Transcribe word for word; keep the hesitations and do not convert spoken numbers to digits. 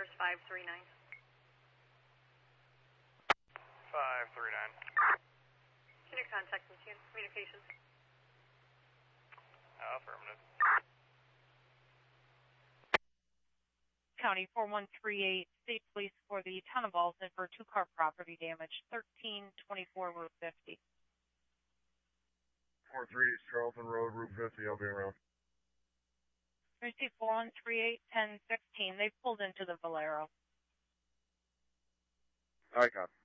First five three nine. five three nine. Can you contact me, communications? Affirmative. County four one three eight, State Police for the Town of Alton for two-car property damage, thirteen twenty-four Route fifty. four three eight Charlton Road, Route fifty, I'll be around. Receive four one three eight, ten sixteen. They've pulled into the Valero. Icon.